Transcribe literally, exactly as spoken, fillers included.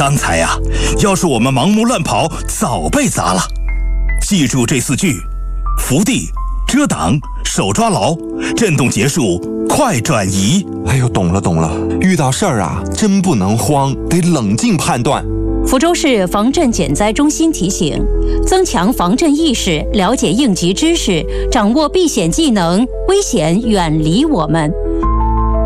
刚才呀、啊，要是我们盲目乱跑，早被砸了。记住这四句：伏地、遮挡、手抓牢，震动结束，快转移。 哎呦，懂了懂了，遇到事儿啊，真不能慌，得冷静判断。 福州市防震减灾中心提醒：增强防震意识，了解应急知识，掌握避险技能，危险远离我们。